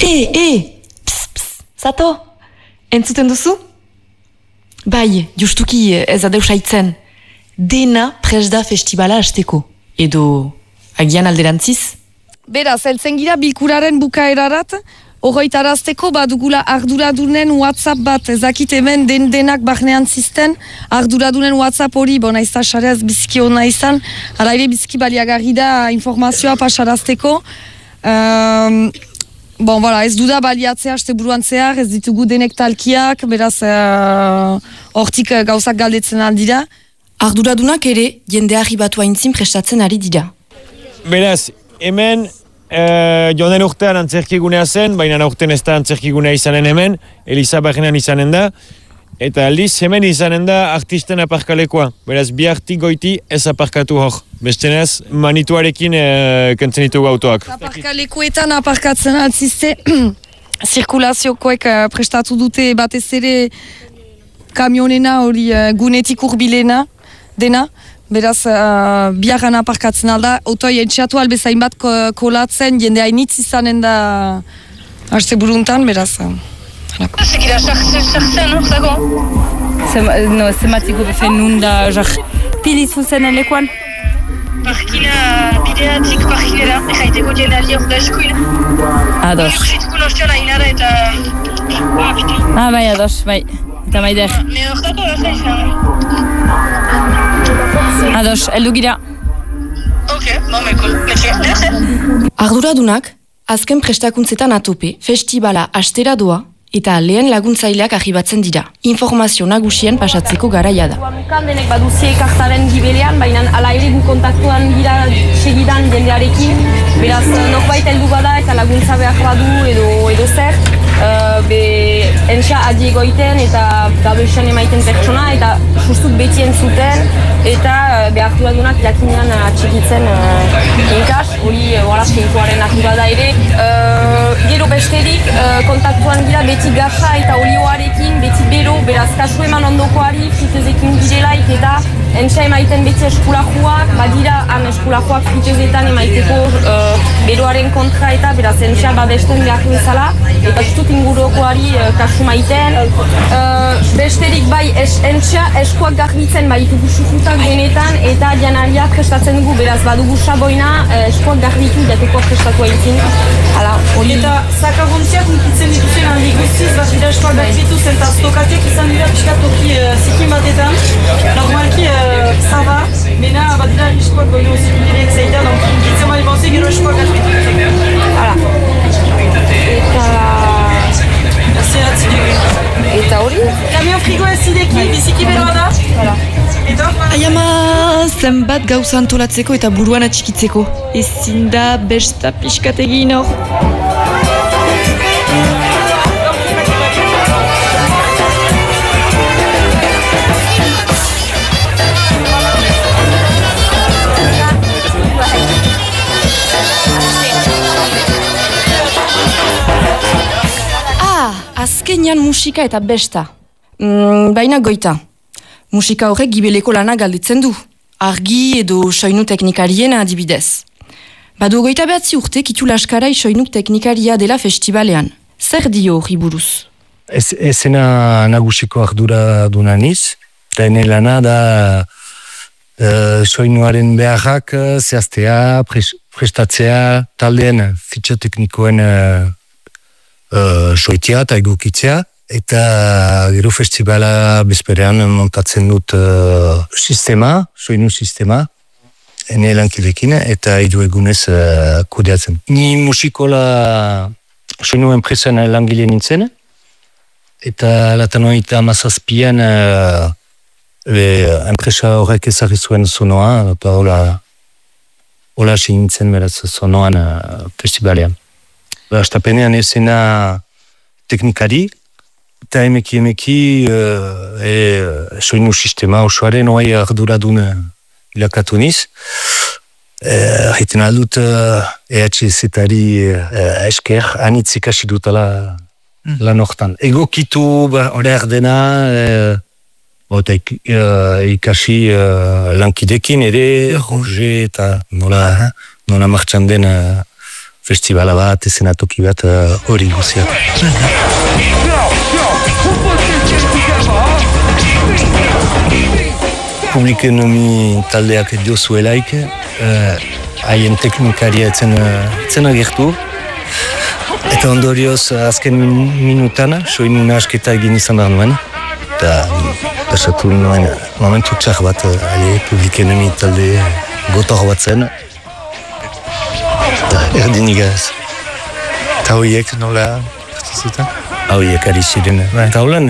Zato, entzuten duzu? Bai, justuki ez adeus haitzen. Dena prest da festivala hasteko. Edo, agian alderantziz? Beraz, heltzen gira bilkuraren bukaerarat, horretarazteko badugula arduradunen WhatsApp bat, ezakit hemen denak barnean zisten, arduradunen WhatsApp hori, naizta xareaz biziki hona izan, ala ere biziki baliagarri da informazioa pasarazteko. Ez duda baliatzea haste buruan zehar, ez ditugu denek talkiak, beraz hortik gauzak galdetzen aldira. Arduradunak ere jende arribatu haintzin prestatzen ari dira. Beraz, hemen joan den urtean antzerkigunea zen, baina aurten ez da antzerkigunea izanen hemen, Eliza Barrenan izanen da, eta aldiz hemen izanen da artisten aparkalekoa. Beraz, bi artik goiti ez aparkatu hor. Bestenez, manituarekin kentzen ditugu autoak. Aparkalekoetan aparkatzen altzizte, zirkulaziokoek prestatu dute batez ere kamionena hori gunetik urbilena dena. Beraz, biarran aparkatzen alda, autoi entxeatu albezain bat kolatzen, jende hainitz izanen da haste buruntan, beraz. Segira sartzen, zago? Zematiko befen nun da pilizu zenen lekuan? Parkina bideatik parkinera, jaiteko jendeari hor da eskuin. Ados. Ursituko nostiola inara eta... Bai, ados, bai. Eta maider. Me hortako da zaizan. Ados, heldu gira. Ok, mekul. Merci. Arduradunak, azken prestakuntzetan atope, festivala astera doa, eta lehen laguntzaileak arribatzen dira. Informazio nagusien pasatzeko garaia da. Denek baduzie kartaren gibelean, baina ala ere gu kontaktuan gira segidan jendearekin. Beraz, norbait heldu bada eta laguntza behar badu edo zer. Entxa adi egoiten eta babesen emaiten pertsona eta justut beti entzuten eta arduradunak jakinean atxikitzen inkas, hori finkoaren ardura da ere. Gero besterik kontaktuan gira beti gasa eta olioarekin, beti bero, beraz kasu eman ondokoari, fritezekin girelaik eta entxa emaiten beti eskulajuak, badira han eskulajuak fritezetan emaiteko beroaren kontra eta beraz entxa babesten behar bezala eta justut ingurukoari kasu maiten. Besterik bai entxa eskuak garbitzen baditugu sufutak benetan eta janaria prestatzen dugu, beraz badugu saboina eskuak garbitu jateko prestatu haitzin. Eta zakagontziak unkitzen dituzen handik guztiz, bat dira eskuak garbitu zen eta stokatiak izan dira pixka toki zikin batetan. Normalki zaba, mena bat dira eskuak goino zikinirek zeitan, unkitzen bali bauze gero eskuak garbitu. Eta hori? Kamion frigo ez zideki, biziki beroa da. Aiama, zenbat gauza antolatzeko eta buruan atxikitzeko. Ezin da besta pixkategin hor. Azkenean musika eta besta. Baina goita. Musika horrek gibeleko lana galditzen du. Argi edo soinu teknikarien adibidez. Badu goita behatzi urte kitu laskarai soinu teknikaria dela festivalean. Zer dio hori buruz? Ezena nagusiko ardura dunaniz. Eta ene lana da soinuaren beharrak zehaztea, prestatzea, taldeen fitxa teknikoen soitia eta egokitzea, eta gero festivala bezperean montatzen dut soinu sistema, ene lankidekin, eta hiru egunez kudeatzen. Ni musikola soinu enpresan langile nintzen, eta latanoita amazazpian enpresa horrek ezagri zuen sonoa, eta hola nintzen beraz sonoan festivalean. Astapenean ezena teknikari, eta emeki soinu sistema osoaren oai arduradun ilakatu niz. Haiten aldut EHZ-etari esker anitzik hasi dutala lan hortan. Egokitu hori erdena, ikasi lankidekin ere, Roger eta nola martxan den festibala bat, esenatoki bat, hori guzia. Publikonomi taldeak dio zuelaik, haien teknikaria etzen agertu. Eta ondorioz azken minutan, soinu nahasketa egin izan da nuen. Eta pasatu nuen momentu txar bat, publikonomi talde gotor bat zen. Eta erdinik ez. Eta horiek nola hartu zuten? Horiek ari ziren. Eta holan,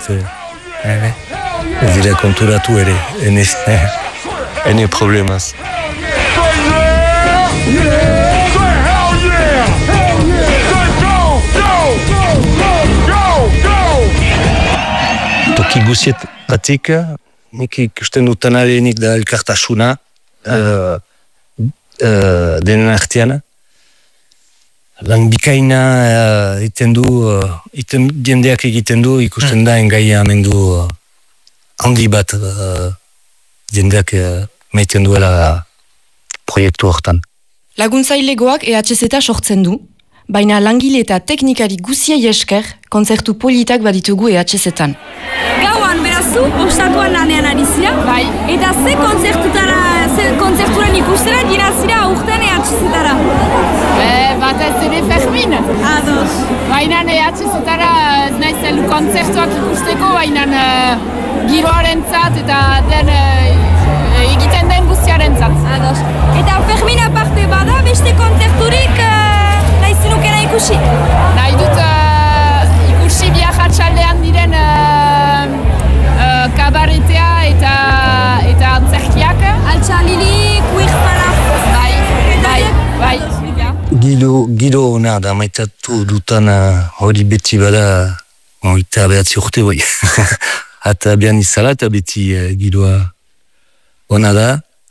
ez dira konturatu ere, ene problemaz. Toki guziet batik, nik ikusten dutan arenik da elkartasuna, denen artean. Lan bikaina jendeak egiten du, ikusten da engaia amendu handi bat jendeak maiten duela proiektu hortan. Laguntzailegoak EHZ sortzen du, baina langile eta teknikari guziei esker kontzertu politak baditugu EHZ-etan. Gauan berazu, ostatuan lanean ari zira, bai. Eta ze kontzerturan ikustera dira zira aurten EHZ-etara? Batez ere Fermin. Ados. Baina EHZ-etara ez naiz heldu kontzertuak ikusteko, baina giroarentzat eta egiten den guztiarentzat. Ados. Eta Fermin aparte bada beste kontzerturik nahi zinukena ikusi? Nahi dut ikusi biak atxaldean diren kabaretea eta antzerkiak. Altxalili, kuirpalaf. Bai. Giro hona da maitatu dutan hori beti bada eta behatzi urte bai. Eta bian izala eta beti giroa hona da.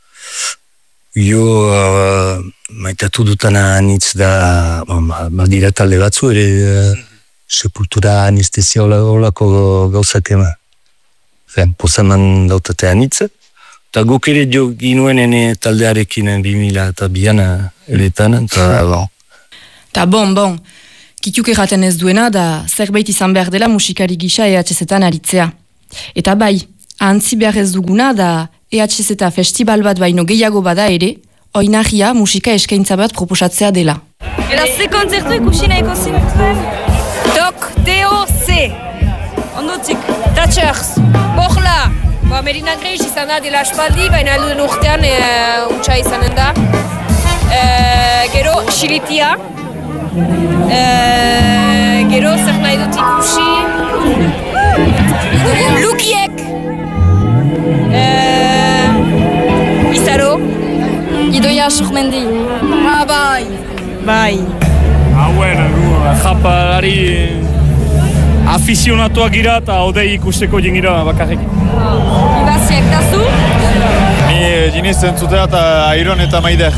Maitatu dutan anitz da, badira talde batzu ere sepultura, anestesia holako gauzak ema. Posaman dautate anitz. Eta guk ere dio ginuen ene taldearekin 2002an eretan. Ta bon. Kitiuk erraten ez duena da zerbait izan behar dela musikari gisa EHZ-etan aritzea. Eta bai, ahantzi behar ez duguna da EHZ-eta festival bat baino gehiago bada ere, oinahia musika eskaintza bat proposatzea dela. Eta ze kontzertu ikusi nahiko zintzen? Tok, Teo, C. Ondotik. Touchers, Borla. Merina Greix izan da dela aspaldi, baina alduden urtean untsa izanen da. Gero, Xilitia. Gero, zer nahi dut ikusi. Lukiek. Izaro. Idoia Surmendi. Bai. Japalari afizionatuak gira eta odei ikusteko jengira bakarrik. Ibaziek dazu? Ni jiniz entzutea eta Airon eta Maider.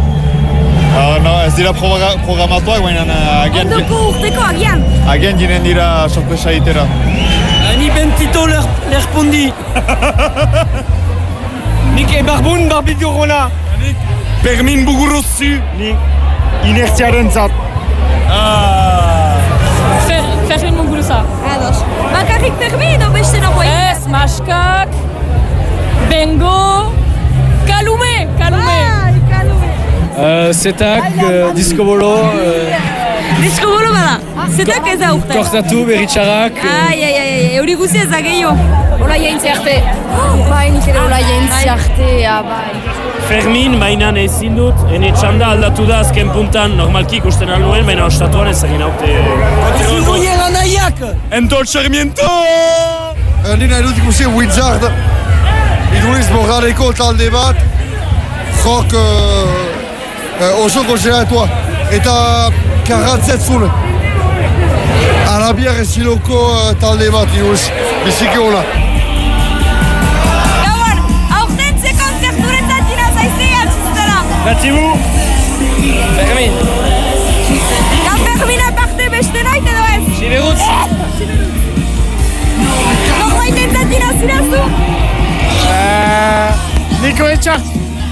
Ez dira programatuak, baina agian... Ondoko urteko agian? Agian jinen dira sorpresa itera. Ni Bentito lerpundi. Nik Ebarbun Barbidurona. Fermin Buguruzzu. Nik inertziaren zat. Fermin Muguruza. Ados. Bakarrik Fermin edo beste nagoa? Ez, Maskak, Bengo, Kalume. Zetak, Diskobolo. Diskobolo bada? Zetak ez da urte? Kortatu, Beritxarrak. Euri guzi ez da gehiago. Ola jaintzi arte. Bai, nik ere ola jaintzi arte, bai. Fermin, mainan ezin dut, ene txanda aldatu da azken puntan, normalki ikusten aluen, baina ostatuan ez egin haute. Zingoien anaiak! Endol Sarmiento! Nina edut ikusi Wizard. Iduriz Moraleko talde bat, jok oso konzertua. Eta karatzetzun. Arabiak eziloko talde bat, iduriz, biziki hola. Batibu! Fermin! Fermin aparte beste nahi edo ez? Siderutz! Norbait entzat dira zirazu? Niko Etxart!